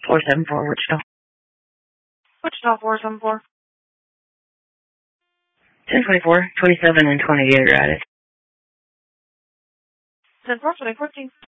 474 Wichita. Wichita 474. 1024, 27, and 28 are at it. 10-4, 2014.